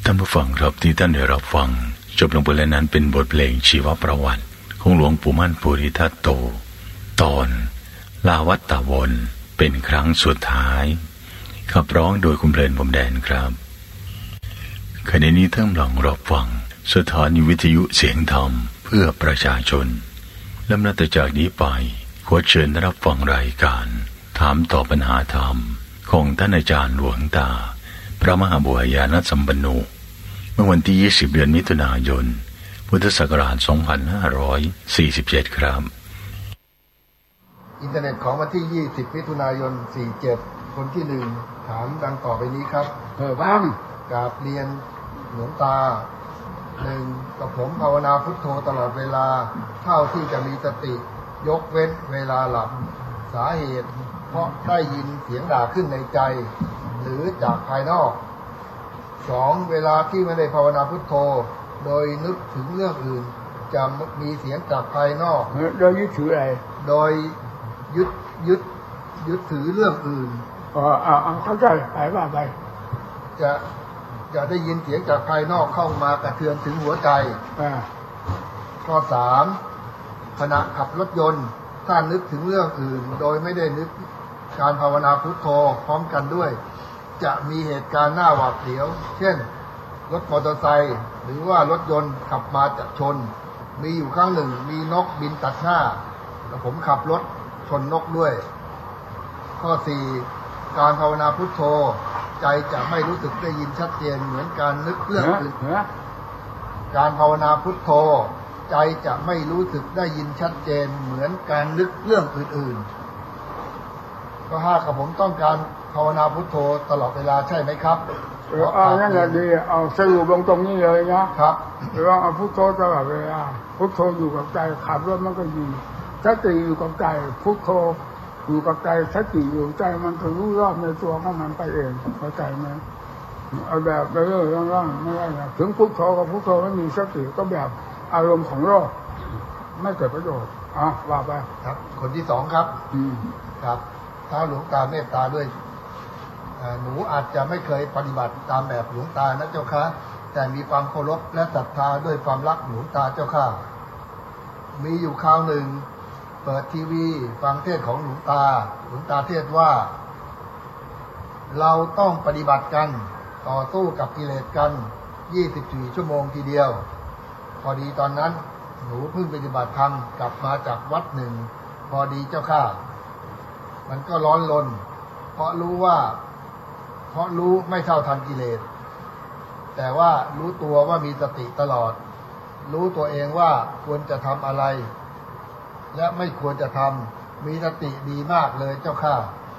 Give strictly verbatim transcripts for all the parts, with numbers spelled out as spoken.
ท่านผู้ฟังครับที่ท่านได้รับฟังจบลงไปแล้วนั้นเป็นบทเพลงชีวประวัติของหลวงปู่มั่นภูริทัตโตตอนลาวัตตะวนเป็นครั้งสุดท้ายขับร้องโดยคุณเพลินพรมแดนครับขณะนี้ท่านกำลังรับฟังสถานีวิทยุเสียงธรรมเพื่อประชาชนลำดับต่อจากนี้ไปขอเชิญรับฟังรายการถามตอบปัญหาธรรมของท่านอาจารย์หลวงตาพระมหาบุหายานสัมปันโนเมื่อวันที่ยี่สิบเดือนมิถุนายนพุทธศักราชสองพันห้าร้อยสี่สิบเจ็ดครับอินเทอร์เน็ตของวันที่ยี่สิบมิถุนายนสี่สิบเจ็ดคนที่หนึ่งถามดังต่อไปนี้ครับเออบ้างกราบเรียนหลวงตาหนึ่งกับผมภาวนาพุทโธตลอดเวลาเท่าที่จะมีสติยกเว้นเวลาหลับสาเหตุเพราะได้ยินเสียงด่าขึ้นในใจหรือจากภายนอกสองเวลาที่ไม่ได้ภาวนาพุทโธโดยนึกถึงเรื่องอื่นจะมีเสียงจากภายนอกโดยยึดถืออะไรโดยยึดยึดยึดถือเรื่องอื่นอ๋อเอาเอาเข้าใจไปว่าไปจะจะได้ยินเสียงจากภายนอกเข้ามากระเทือนถึงหัวใจข้อสามขณะขับรถยนต์ถ้านึกถึงเรื่องอื่นโดยไม่ได้นึกการภาวนาพุทโธพร้อมกันด้วยจะมีเหตุการณ์น่าหวาดเสียวเช่นรถมอเตอร์ไซค์หรือว่ารถยนต์ขับมาจะชนมีอยู่ครั้งหนึ่งมีนกบินตัดหน้าแล้วผมขับรถชนนกด้วยข้อสี่การภาวนาพุทโธใจจะไม่รู้สึกได้ยินชัดเจนเหมือนการนึกเรื่องอื่นการภาวนาพุทโธใจจะไม่รู้สึกได้ยินชัดเจนเหมือนการนึกเรื่องอื่นๆก็ห้ากับผมต้องการภาวนาพุทโธตลอดเวลาใช่ไหมครับเออเอานั่นแหละดีเอาสรุปลงตรงนี้เลยนะครับหรือว่าเอาพุทโธตลอดเวลาพุทโธอยู่กับใจขับรถมันก็ดีสติอยู่กับใจพุทโธอยู่กับใจสติอยู่ใจมันก็รู้รอบในตัวของมันไปเองเข้าใจไหมเอาแบบไปเรื่อยๆร่างๆไม่ได้นะถึงพุทโธกับพุทโธไม่มีสติก็แบบอารมณ์ของโลกไม่เกิดประโยชน์อ่ะว่าไปครับคนที่สองครับอืมครับถ้าหลวงตาเมตตาด้วยหนูอาจจะไม่เคยปฏิบัติตามแบบหลวงตานะเจ้าค่ะแต่มีความเคารพและศรัทธาด้วยความรักหลวงตาเจ้าค่ะมีอยู่คราวหนึ่งเปิดทีวีฟังเทศของหลวงตาหลวงตาเทศว่าเราต้องปฏิบัติกันต่อสู้กับกิเลสกันยี่สิบสี่ชั่วโมงทีเดียวพอดีตอนนั้นหนูเพิ่งปฏิบัติธรรมกลับมาจากวัดหนึ่งพอดีเจ้าค่ะมันก็ร้อนรนเพราะรู้ว่าเพราะรู้ไม่เท่าทันกิเลสแต่ว่ารู้ตัวว่ามีสติตลอดรู้ตัวเองว่าควรจะทำอะไรและไม่ควรจะทำมีสติดีมากเลยเจ้าค่ะ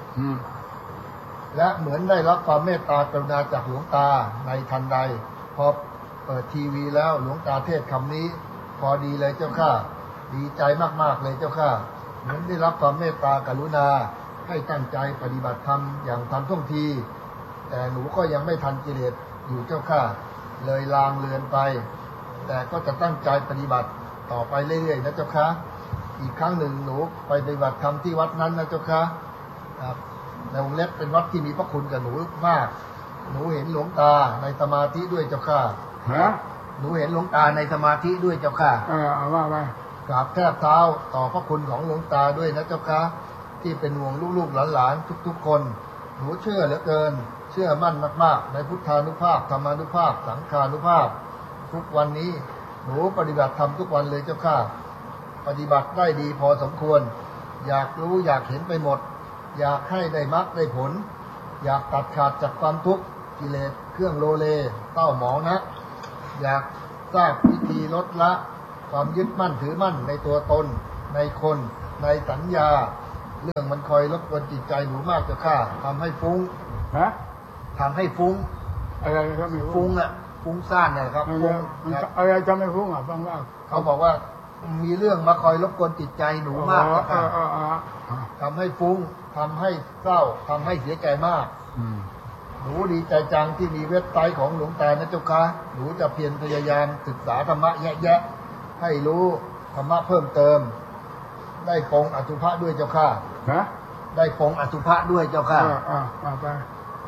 และเหมือนได้รับความเมตตากรุณาจากหลวงตาในทันใดพอเปิดทีวีแล้วหลวงตาเทศคำนี้พอดีเลยเจ้าค่ะดีใจมากๆเลยเจ้าค่ะเหมือนได้รับความเมตตากรุณาให้ตั้งใจปฏิบัติธรรมอย่างทันท่วงทีแต่หนูก็ยังไม่ทันกิเลสอยู่เจ้าค่ะเลยลางเลือนไปแต่ก็จะตั้งใจปฏิบัติต่อไปเรื่อยๆนะเจ้าค่ะอีกครั้งหนึ่งหนูไปปฏิบัติธรรมที่วัดนั้นนะเจ้าค่ะครับในวงเล็บเป็นวัดที่มีพระคุณกับหนูมากหนูเห็นหลวงตาในสมาธิด้วยเจ้าค่ะฮะหนูเห็นหลวงตาในสมาธิด้วยเจ้าค่ะเออเอาว่าไปกราบแทบเท้าต่อพระคุณของหลวงตาด้วยนะเจ้าค่ะที่เป็นห่วงลูกๆหลานๆทุกๆคนหนูเชื่อเหลือเกินเชื่อมั่นมากๆในพุทธานุภาพธรรมานุภาพสังฆานุภาพทุกวันนี้หนูปฏิบัติธรรมทุกวันเลยเจ้าค่ะปฏิบัติได้ดีพอสมควรอยากรู้อยากเห็นไปหมดอยากให้ได้มรรคได้ผลอยากตัดขาดจากความทุกข์กิเลสเครื่องโลเลเต้าหมองนะอยากทราบวิธีลดละความยึดมั่นถือมั่นในตัวตนในคนในสัญญาเรื่องมันคอยรบกวนจิตใจหนูมากเจ้าค่ะทำให้ฟุ้งฮะทำให้ฟุ้งอะไรก็ไม่ฟุ้งอ่ะฟุ้งซ่านเนี่ยครับฟุ้งอะไรจะไม่ฟุ้งอ่ะฟังว่าเขาบอกว่ามีเรื่องมาคอยรบกวนจิตใจหนูมากนะครับทำให้ฟุ้งทำให้เศร้าทำให้เสียใจมากหนูดีใจจังที่มีเว็บไซต์ของหลวงตานะเจ้าค่ะหนูจะเพียรพยายามศึกษาธรรมะแยะๆให้รู้ธรรมะเพิ่มเติมได้คงอสุภะด้วยเจ้าค่ะฮะได้คงอสุภะด้วยเจ้าค่ะอ่าอ่าไป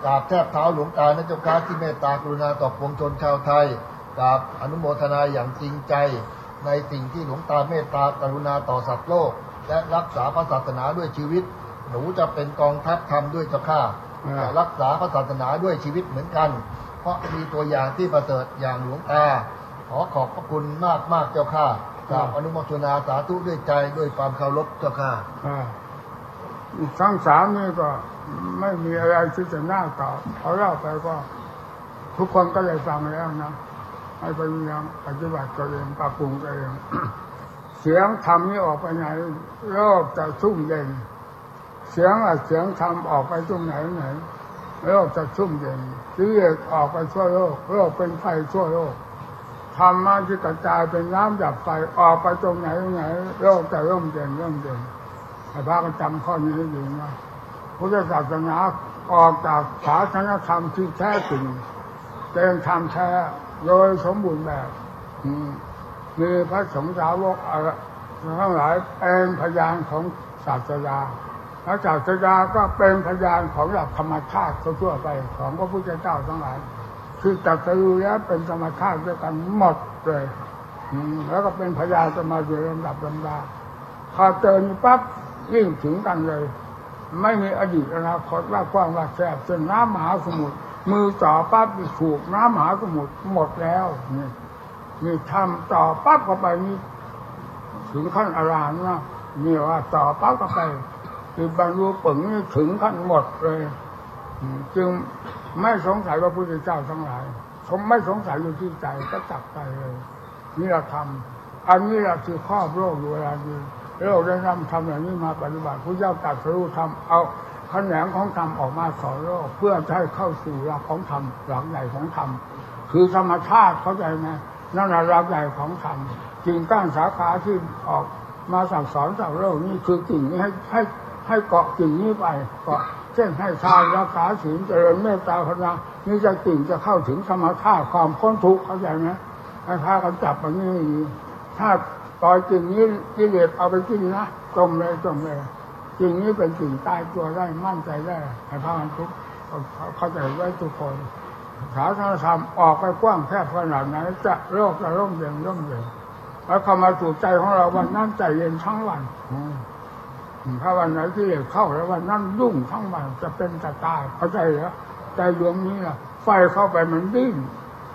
กราบแทบเท้าหลวงตานะเจ้าค่ะที่เมตตากรุณาต่อปวงชนชาวไทยกราบอนุโมทนาอย่างจริงใจในสิ่งที่หลวงตาเมตตากรุณาต่อสัตว์โลกและรักษาพระศาสนาด้วยชีวิตหนูจะเป็นกองทัพธรรมด้วยเจ้าค่ะจะรักษาพระศาสนาด้วยชีวิตเหมือนกันเพราะมีตัวอย่างที่ประเสริฐอย่างหลวงตาขอขอบพระคุณมากมากเจ้าค่ะกราบอนุโมทนาสาธุด้วยใจด้วยความเคารพเจ้าค่ะทั้งสามนี่ก็ไม่มีอะไรที่จะน่าตอบเขาเล่าไปก็ทุกคนก็ได้ฟังแล้วนะให้พยายามปฏิบัติตัวเองปรับปรุงตัวเอง เสียงธรรมนี่ออกไปไหนโลกจะชุ่มเย็นเสียงอะเสียงธรรมออกไปตรงไหนไหนโลกจะชุ่มเย็นที่เรียกออกไปทั่วโลกโลกเป็นไฟทั่วโลกธรรมะที่กระจายเป็นน้ำดับไฟออกไปตรงไหนตรงไหนโลกจะร่มเย็นร่มเย็นให้พระก็จำข้อนี้ให้ดีนะพุทธศาสนาออกจากศาสนธรรมที่แท้จริงเป็นธรรมแท้โดยสมบูรณ์แบบมีพระสงฆ์สาวกทั้งหลายเป็นพยานของศาสดาพระศาสดาก็เป็นพยานของหลักธรรมชาติทั่วไปของพระพุทธเจ้าทั้งหลายคือตรัสรู้แล้วเป็นธรรมชาติด้วยกันหมดเลยแล้วก็เป็นพยานจะมาโดยลำดับลำดาพอเจอนี้ปั๊บยิ่งถึงกันเลยไม่มีอดีตอนาคตว่ากว้างว่าแคบจนน้ำมหาสมุทรมือจ่อปั๊บถูกน้ำมหาสมุทรหมดแล้วนี่นี่ทำต่อปั๊บเข้าไปนี่ถึงขั้นอรหันต์นะนี่ว่าต่อปั๊บเข้าไปคือบรรลุผลนี่ถึงขั้นหมดเลยจึงไม่สงสัยว่าพระพุทธเจ้าทั้งหลายผมไม่สงสัยอยู่ที่ใจก็จับไปเลยนี่เราทำอันนี้เราคือครอบโลกอยู่เวลานี้เราได้นำทำอย่างนี้มาปฏิบัติพระเจ้าตรัสรู้ทำเอาแขนงของธรรมออกมาสอนโลกเพื่อให้เข้าสู่หลักของธรรมหลักใหญ่ของธรรมคือธรรมชาติเข้าใจไหมนั่นแหละหลักใหญ่ของธรรมกิ่งก้านสาขาที่ออกมาสั่งสอนจากโลกนี่คือกิ่งนี้ให้ให้ให้เกาะกิ่งนี้ไปเกาะเช่นให้ทานรักษาศีลเจริญเมตตาภาวนานี่จะกิ่งจะเข้าถึงธรรมชาติความพ้นทุกข์เข้าใจไหมให้พากันจับแบบนี้ถ้าต่อยกิ่งนี้กิเลสเอาไปกินนะจมเลยจมเลยกิ่งนี้เป็นกิ่งตายตัวได้มั่นใจได้ให้พากันทุกเข้าใจไว้ทุกคนศาสนธรรมออกไปกว้างแคบขนาดไหนจะโลกจะร่มเย็นร่มเย็นแล้วเข้ามาสู่ใจของเราวันนั้นใจเย็นทั้งวันถ้าวันไหนที่เหลวเข้าแล้ววันนั้นรุ่งทั้งวันจะเป็นจะตายเข้าใจเหรอใจดวงนี้ล่ะไฟเข้าไปมันดิ้น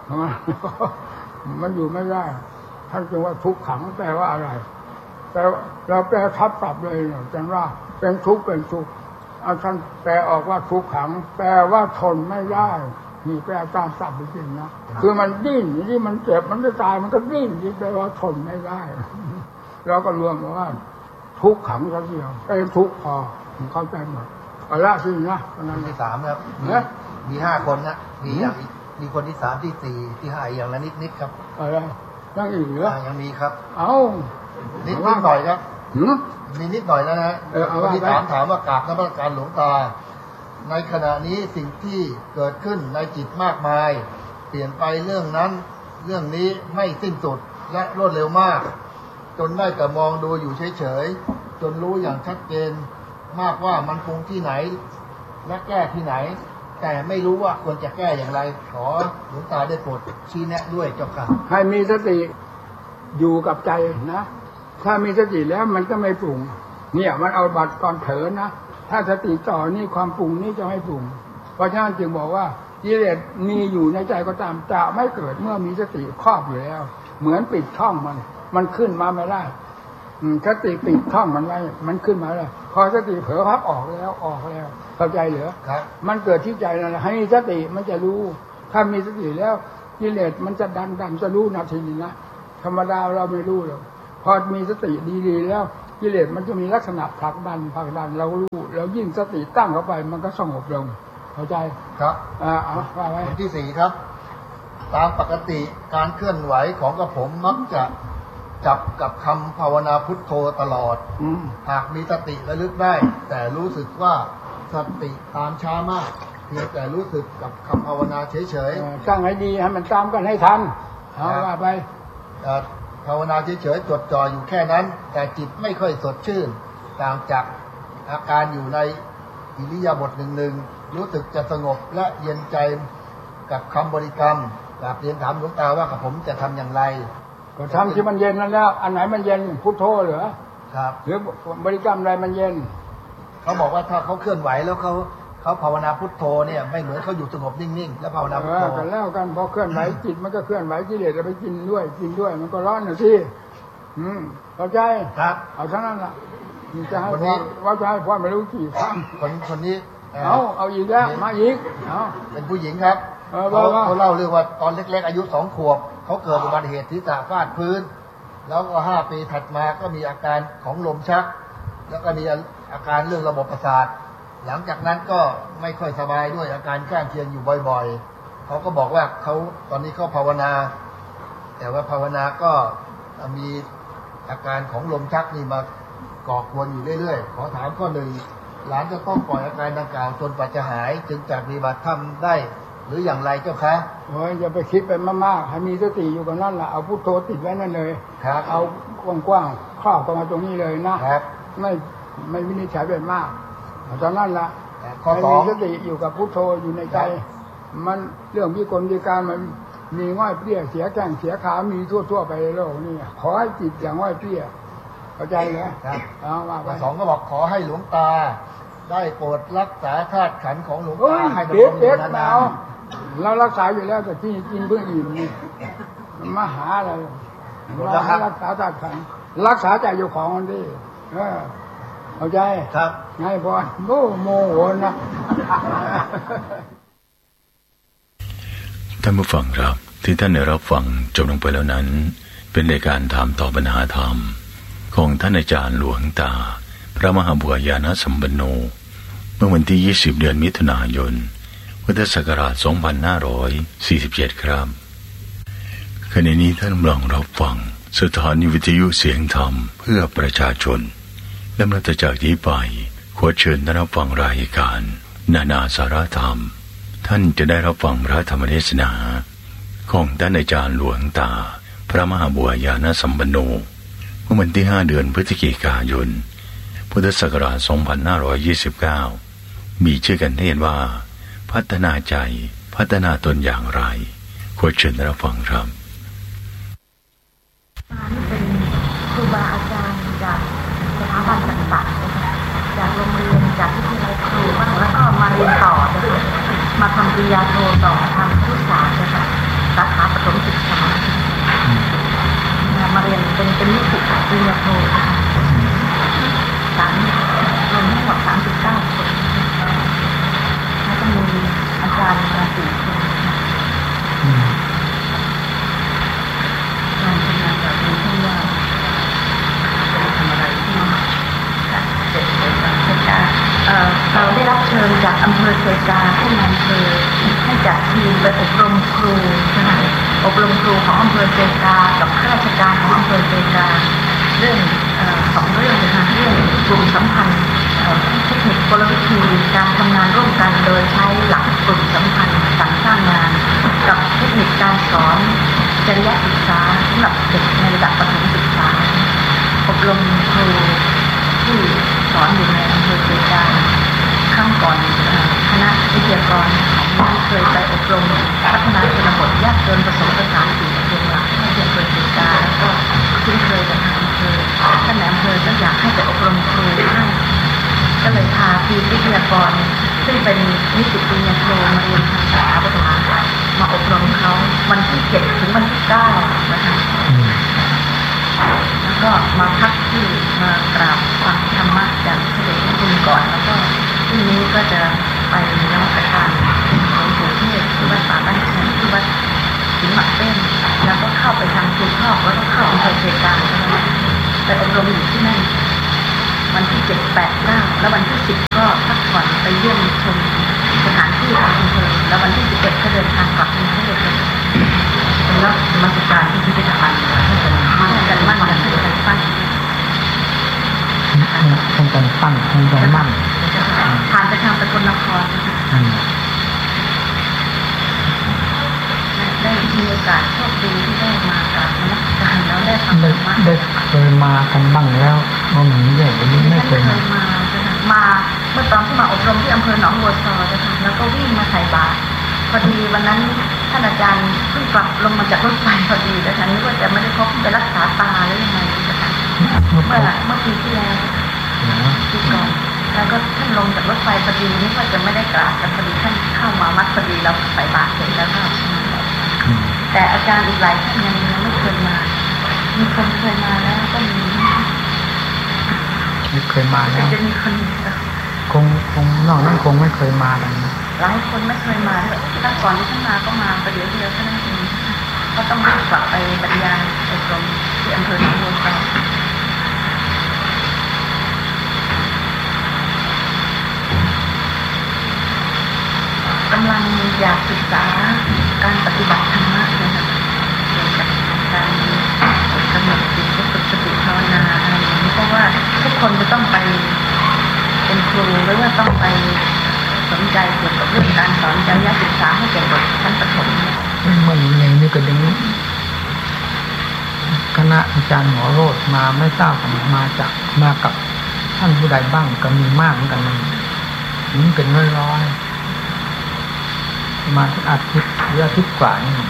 มันอยู่ไม่ได้ท่านจึงว่าทุกขังแปลว่าอะไรแต่เราแปลทับปรับเลยเนี่ยจังว่าเป็นทุกข์เป็นทุกข์ท่านแปลออกว่าทุกขังแปลว่าทนไม่ได้นี่แปลตามศัพท์จริงๆนะคือมันดิ้นที่มันเจ็บมันจะตายมันก็ดิ้นที่แปลว่าทนไม่ได้เราก็รวมว่าทุกขังก็เดียวเป็นทุกข์พอเข้าใจหมดเอาละสินะคนที่สามครับเนี่ยมีห้าคนนะมีอย่างมีคนที่สามที่สี่ที่ห้าอย่างละนิดนิดครับอะไรยังอีกเหรอยังมีครับเอ้านิดนิดหน่อยครับมีนิดหน่อยแล้วนะคนที่สามถามว่ากราบนมัสการหลวงตาในขณะนี้สิ่งที่เกิดขึ้นในจิตมากมายเปลี่ยนไปเรื่องนั้นเรื่องนี้ไม่สิ้นสุดและรวดเร็วมากจนได้แต่มองดูอยู่เฉยๆจนรู้อย่างชัดเจนมากว่ามันปรุงที่ไหนและแก้ที่ไหนแต่ไม่รู้ว่าควรจะแก้อย่างไรขอหลวงตาได้โปรดชี้แนะด้วยเจ้าค่ะให้มีสติอยู่กับใจนะถ้ามีสติแล้วมันก็ไม่ปรุงเนี่ยมันเอาบัตรก่อนเถอนะถ้าสติต่อนี่ความปรุงนี่จะไม่ปรุงเพราะฉะนั้นจึงบอกว่ากิเลสมีอยู่ในใจก็ตามจะไม่เกิดเมื่อมีสติครอบอยู่แล้วเหมือนปิดช่องมันมันขึ้นมาไม่ได้สติปิดช่องมันไว้มันขึ้นมาแล้วพอสติเผลอพับออกแล้วออกแล้วเข้าใจเหรอครับมันเกิดที่ใจนั่นแหละให้สติมันจะรู้ถ้ามีสติแล้วกิเลสมันจะดันดันจะรู้นาทีนี้นะธรรมดาเราไม่รู้หรอกพอมีสติดีๆแล้วกิเลสมันจะมีลักษณะผลักดันผลักดันเรารู้แล้วยิ่งสติตั้งเข้าไปมันก็สงบลงเข้าใจครับอ่าเอาว่าไว้คนที่สี่ครับตามปกติการเคลื่อนไหวของกระผมมักจะจับกับคำภาวนาพุทโธตลอดหากมีสติระลึกได้แต่รู้สึกว่าสติตามช้ามากเพียงแต่รู้สึกกับคำภาวนาเฉยๆตั้งให้ดีให้มันตามกันให้ทันเอาว่าไปภาวนาเฉยๆจดจ่ออยู่แค่นั้นแต่จิตไม่ค่อยสดชื่นต่างจากอาการอยู่ในอิริยาบถหนึ่งๆรู้สึกจะสงบและเย็นใจกับคำบริกรรมกราบเรียนถามหลวงตาว่ากับผมจะทำอย่างไรก็ทำที่มันเย็นนั่นแล้วอันไหนมันเย็นพุทโธเหรอครับหรือบริกรรมอะไรมันเย็นเขาบอกว่าถ้าเขาเคลื่อนไหวแล้วเขาเขาภาวนาพุทโธเนี่ยไม่เหมือนเขาอยู่สงบนิ่งๆแล้วภาวนาพุทโธกันแล้วกันพอเคลื่อนไหวจิตมันก็เคลื่อนไหวกิเลสจะไปกินด้วยกินด้วยมันก็ร้อนน่ะสิอืมเข้าใจครับเอาเท่านั้นล่ะจะให้ว่าว่าจะให้พ่อไม่รู้กี่ครั้งคนคนนี้เอาเอาอีกแล้วมาอีกเอาเป็นผู้หญิงครับเขาเขาเล่าเรื่องว่าตอนเล็กๆอายุสองขวบเขาเกิดอุบัติเหตุศีรษะฟาดพื้นแล้วก็ห้าปีถัดมาก็มีอาการของลมชักแล้วก็มีอาการเรื่องระบบประสาทหลังจากนั้นก็ไม่ค่อยสบายด้วยอาการข้างเคียงอยู่บ่อยๆเขาก็บอกว่าเขาตอนนี้เขาภาวนาแต่ว่าภาวนาก็มีอาการของลมชักนี่มาก่อกวนอยู่เรื่อยๆขอถามข้อหนึ่งหลานจะต้องปล่อยอาการดังกล่าวจนกว่าจะหายจึงจะปฏิบัติธรรมได้หรืออย่างไรเจ้าคะโอ้ยอย่าไปคิดไปมากๆให้มีสติอยู่กับนั่นแหละเอาพุทโธติดไว้นั่นเลยครับเอากว้างๆครอบเข้ามาตรงนี้เลยนะครับไม่ไม่วินิจฉัยไปมากตอนนั้นละให้มีสติอยู่กับพุทโธอยู่ในใจมันเรื่องวิกลวิการมันมีง่อยเปรี้ยเสียแข้งเสียขามีทั่วๆไปในโลกนี่ขอให้จิตอย่างง่อยเปรี้ยเข้าใจไหมครับเอาว่าไปสองก็บอกขอให้หลวงตาได้โปรดรักษาธาตุขันธ์ของหลวงตาให้ดำรงอยู่นานๆเรารักษาอยู่แล้วแต่ที่กินเพื่ออิ่มนี่มาหาอะไรเรารักษาธาตุขันธ์รักษาใจอยู่ของมันดิเออเข้าใจครับไงพอโอ้โมโหนะท่านผู้ฟังครับที่ท่านได้รับฟังจบลงไปแล้วนั้นเป็นรายการถามตอบปัญหาธรรมของท่านอาจารย์หลวงตาพระมหาบัวญาณสัมปันโนเมื่อวันที่ยี่สิบเดือนมิถุนายนพุทธศักราชสองพันห้าร้อยสี่สิบเจ็ดครับขณะนี้ท่านกำลังรับฟังสถานีวิทยุเสียงธรรมเพื่อประชาชนและนับจากนี้ไปขอเชิญท่านรับฟังรายการนานาสาระธรรมท่านจะได้รับฟังพระธรรมเทศนาของท่านอาจารย์หลวงตาพระมหาบัวญาณสัมปันโนเมื่อวันที่ห้าเดือนพฤศจิกายนพุทธศักราชสองพันห้าร้อยยี่สิบเก้ามีชื่อกันเทศว่าพัฒนาใจพัฒนาตนอย่างไรขอเชิญรับฟังครับเป็นครูบาอาจารย์จากสถาบันต่างๆจากโรงเรียนจากวิทยาลัยครูบ้างแล้วก็มาเรียนต่อมาทำปริญญาโทต่อทางผู้สานะคะสาขาประถมศึกษามาเรียนเป็นเป็นนิสิตปริญญาโทสามรวมทั้งหมดสามสิบเก้าคนแล้วก็มีอาจารย์มาสี่คนงานทำงานแบบนี้ที่ว่าทำอะไรที่เสร็จเลยค่ะเราได้รับเชิญจากอำเภอเซกาให้นำเชิญให้จัดทีมไปอบรมครูนะคะอบรมครูของอำเภอเซกากับข้าราชการของอำเภอเซกาเรื่องสองเรื่องนะคะเรื่องกลุ่มสัมพันธ์เทคนิคกลวิธีการทำงานร่วมกันโดยใช้หลักกลุ่มสัมพันธ์การสร้างงานกับเทคนิคการสอนจริยศึกษาสำหรับเด็กในระดับประถมศึกษาอบรมครูที่สอนอยู่ในอำเภอเซกาข้างก่อนคณะวิทยากรของเคยไปอบรมพัฒนาชนบทยากจนผสมผสานสี่ประเด็นหลักในอำเภอเซกาแล้วก็คุ้นเคยกับทางอำเภอท่านนายอำเภอก็อยากให้ไปอบรมครูให้ก็เลยพาทีมวิทยากรซึ่งเป็นนิสิตปริญญาโทมาเรียนทางสาขาปัญหามาอบรมเขาวันที่เจ็ดถึงวันที่เก้านะคะแล้วก็มาพักที่มากราบฟังธรรมะจากพระเดชพระคุณก่อนแล้วก็พรุ่งนี้ก็จะไปนมัสการหลวงปู่เทศที่วัดป่าบ้านแช่ที่วัดหินหมักเต้นแล้วก็เข้าไปทางภูทอกแล้วก็เข้าอำเภอเซกาไปอบรมอยู่ที่นั่นวันที่เจ็ดแปดเก้าแล้ววันที่สิบก็พักผ่อนไปเยี่ยมชมสถานที่ของอำเภอแล้ววันที่สิบเอ็ดก็เดินทางกลับกรุงเทพแล้วนมัสการที่พิพิธภัณฑ์ให้กันมั่นกันมั่นกันให้กันปั้นให้กันปั้นให้กันมั่นผ่านไปทางสกลนครได้มีโอกาสโชคดีที่ได้มากราบนมัสการแล้วได้ฟังธรรมะได้เคยมากันบ้างแล้วเมื่อหนึ่งเดือนนี้ไม่เคยมามาเมื่อตอนที่มาอบรมที่อำเภอหนองบัวซอนะคะแล้วก็วิ่งมาใส่บาตรพอดีวันนั้นท่านอาจารย์เพิ่งกลับลงมาจากรถไฟพอดีนะคะนึกว่าจะไม่ได้พบไปรักษาตาหรือยังไงนะคะเมื่อเมื่อปีที่แล้วปีก่อนแล้วก็ท่านลงจากรถไฟพอดีนึกว่าจะไม่ได้กราบแต่พอดีท่านเข้ามาวัดพอดีเราใส่บาตรเสร็จแล้วก็แต่อาจารย์อีกหลายท่านยังยังไม่เคยมามีคนเคยมาแล้วก็มีไม่เคยมาแล้วจะมีคนคงคงนอกนั้นคงไม่เคยมาแล้วนะหลายคนไม่เคยมาเลยตั้งก่อนที่ท่านมาก็มาประเดี๋ยวเดียวเท่านั้นเองก็ต้องรีบกลับไปบรรยายอบรมที่อำเภอหนองบัวซอกำลังอยากศึกษาการปฏิบัติธรรมะเลยนะเกี่ยวกับการกำหนดจิตฝึกสติภาวนาอะไรอย่างนี้เพราะว่าทุกคนจะต้องไปเป็นครูหรือว่าต้องไปสนใจเกี่ยวกับเรื่องการสอนจริยศึกษาให้แก่เด็กชั้นประถมเมื่ออย่างนี้ก็ดึงคณะอาจารย์หมอโรดมาไม่ทราบมาจากมากับท่านผู้ใดบ้างก็มีมากเหมือนกันนี่เป็นร้อยๆมาทุกอาทิตย์หรืออาทิตย์กว่านี่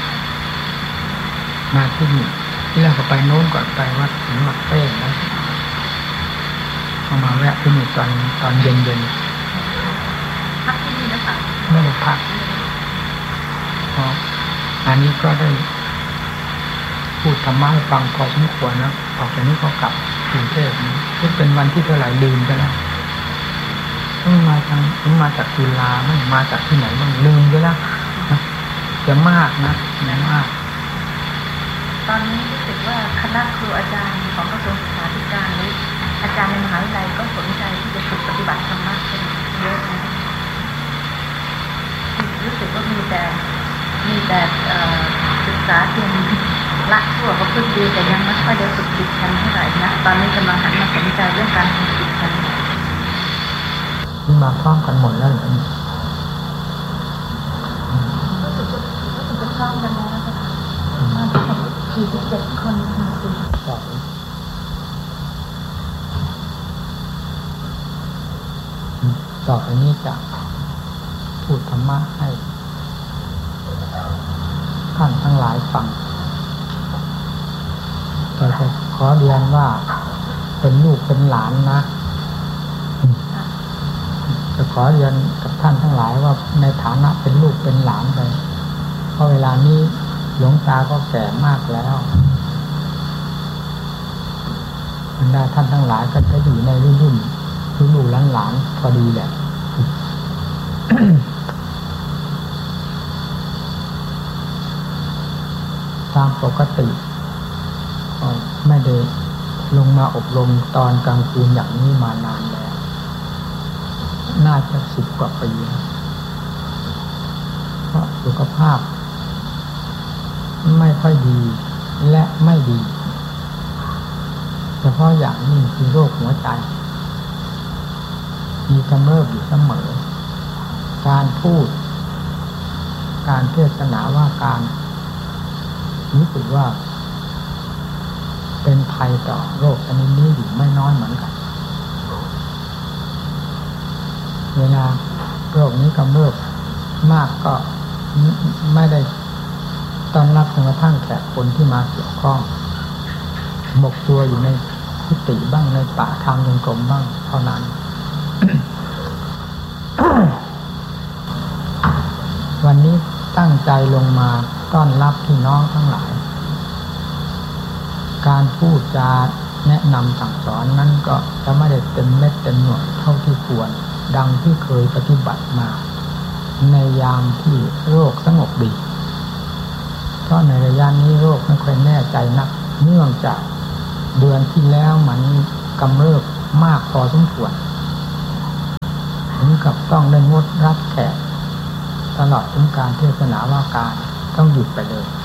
มาที่นี่ที่แรกก็ไปโน้นก่อนไปวัดถึงวัดเป้งแล้วก็มาแวะที่นี่ตอนตอนเย็นเย็นพักที่นี่นะคะไม่ได้พักเพราะอันนี้ก็ได้พูดธรรมะให้ฟังพอสมควรนะออกจากนี้ก็กลับกรุงเทพนี้ซึ่งเป็นวันที่เท่าไหร่ลืมไปแล้วต้องมาทางต้องมาจากจุฬาไม่มาจากที่ไหนบ้างลืมไปแล้วนะจะมากนะนะมากตอนนี้รู้สึกว่าคณะครูอาจารย์ของกระทรวงศึกษาธิการหรืออาจารย์ในมหาวิทยาลัยก็สนใจที่จะฝึกปฏิบัติธรรมะกันเยอะนะรู้สึกว่ามีแต่มีแต่ศึกษาเพียงละชั่วก็ฝึกดีแต่ยังไม่ค่อยได้ฝึกจิตกันเท่าไหร่นะตอนนี้กำลังหันมาสนใจเรื่องการฝึกจิตกันนี่มาพร้อมกันหมดแล้วเหรอรู้สึกรู้สึกจะพร้อมกันแล้วนะคะมาสี่สิบเจ็ดคนมาสิต่อไปนี้จะพูดธรรมะให้ท่านทั้งหลายฟังแต่จะขอเรียนว่าเป็นลูกเป็นหลานนะจะขอเรียนกับท่านทั้งหลายว่าในฐานะเป็นลูกเป็นหลานไปเพราะเวลานี้หลวงตาก็แก่มากแล้วบรรดาท่านทั้งหลายก็จะอยู่ในรุ่นรุ่นลูกหลานๆพอดีแหละตามปกติไม่ได้ลงมาอบรมตอนกลางคืนอย่างนี้มานานแล้วน่าจะสิบกว่าปีเพราะสุขภาพไม่ค่อยดีและไม่ดีเฉพาะอย่างนี้คือโรคหัวใจมีกำเริบอยู่เสมอการพูดการเทศนาว่าการรู้สึกว่าเป็นภัยต่อโรคชนิดนี้อยู่ไม่น้อยเหมือนกันเวลาโรคนี้กำเริบมากก็ไม่ได้ต้อนรับจนกระทั่งแขกคนที่มาเกี่ยวข้องหมกตัวอยู่ในกุฏิบ้างในป่าทางจงกรมบ้างเท่านั้น วันนี้ตั้งใจลงมาต้อนรับพี่น้องทั้งหลายการพูดจาแนะนำสั่งสอนนั้นก็จะไม่ได้เต็มเม็ดเต็มหน่วยเท่าที่ควรดังที่เคยปฏิบัติมาในยามที่โรคสงบดีเพราะในระยะนี้โรคไม่ค่อยแน่ใจนักเนื่องจากเดือนที่แล้วมันกำเริบมากพอสมควรถึงกับต้องได้งดรับแขกตลอดถึงการเทศนาว่าการต้องหยุดไปเลย